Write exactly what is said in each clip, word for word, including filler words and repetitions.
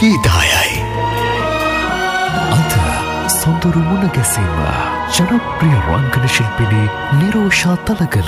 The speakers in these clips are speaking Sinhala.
ගීතායයි. අද සොඳුරු මුණ ගැසීම ජනප්‍රිය රංගන ශිල්පිනී නිරෝෂා තලගල.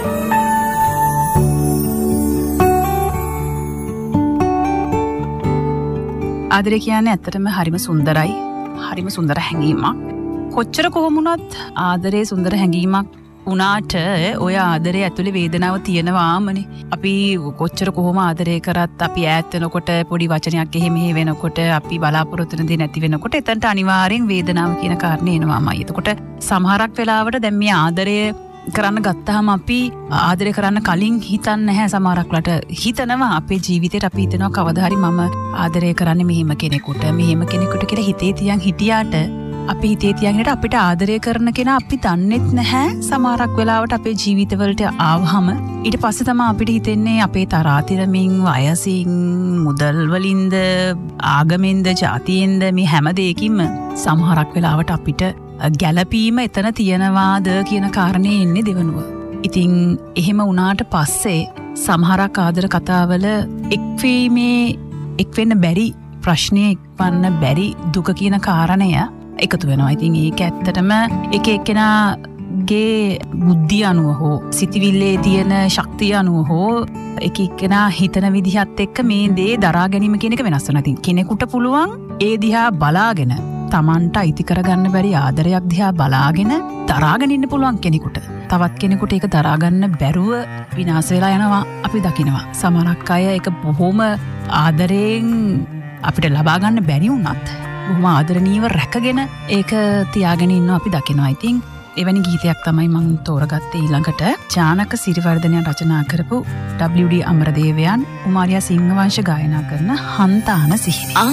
ආදරය කියන්නේ ඇත්තටම හරිම සුන්දරයි. හරිම සුන්දර හැඟීමක්. කොච්චර කොහොම වුණත් ආදරේ සුන්දර හැඟීමක් වුණාට ඔය ආදරේ ඇතුලේ වේදනාව තියෙනවාමනේ. අපි කොච්චර කොහොම ආදරේ කරත් අපි ඈත් වෙනකොට පොඩි වචනයක් එහෙ මෙහෙ වෙනකොට අපි බලාපොරොත්තු වෙන දේ නැති වෙනකොට එතනට අනිවාර්යෙන් වේදනාව කියන කාරණේ එනවාමයි. එතකොට සමහරක් වෙලාවට දැන් මේ ආදරය කරන්න ගත්තාම අපි ආදරය කරන්න කලින් හිතන්නේ නැහැ. සමහරක්ලට හිතනවා අපේ ජීවිතේට අපි හිතනවා කවදා හරි මම ආදරය කරන්නේ මෙහෙම කෙනෙකුට මෙහෙම කෙනෙකුට කියලා හිතේ තියන් හිටියාට අපි හිතේ තියන් අපිට ආදරය කරන කෙනා අපි දන්නෙත් නැහැ. සමහරක් වෙලාවට අපේ ජීවිතවලට ආවහම ඊට පස්සේ තමයි අපිට හිතෙන්නේ අපේ තරාතිරමින් වයසින් මුදල් වලින්ද ආගමෙන්ද ජාතියෙන්ද මේ හැම දෙයකින්ම සමහරක් වෙලාවට අපිට ගැලපීම එතන තියනවාද කියන කාරණේ එන්නේ දෙවනුව. ඉතින් එහෙම වුණාට පස්සේ සමහරක් ආදර කතාවල එක්වීමේ එක්වෙන්න බැරි ප්‍රශ්නය එක්වන්න බැරි දුක කියන කාරණය එකතු වෙනවා. ඉතින් ඒක ඇත්තටම එක එක්කෙනාගේ බුද්ධිය අනුව හෝ සිතවිල්ලේ තියෙන ශක්තිය අනුව හෝ එක එක්කෙනා හිතන විදිහත් එක්ක මේ දේ දරා ගැනීම කියන එක වෙනස් වෙනවා. ඉතින් කෙනෙකුට පුළුවන් ඒ දිහා බලාගෙන තමන්ට අයිති කරගන්න බැරි ආදරයක් දිහා බලාගෙන දරාගෙන ඉන්න පුළුවන් කෙනෙකුට. තවත් කෙනෙකුට ඒක දරාගන්න බැරුව විනාශ වෙලා යනවා අපි දකිනවා. සමහරක් අය ඒක බොහොම ආදරයෙන් අපිට ලබා ගන්න බැරි වුණත් බොහොම ආදරණීයව රැකගෙන ඒක තියාගෙන ඉන්නවා අපි දකිනවා. ඉතින් එවැනි ගීතයක් තමයි මම තෝරගත්තේ ඊළඟට. ජානක සිරිවර්ධනයන් රචනා කරපු ඩබ්ලිව් ඩී අමරදේවයන් උමාරියා සිංහවංශ ගායනා කරන හන්තාන සිහිනය.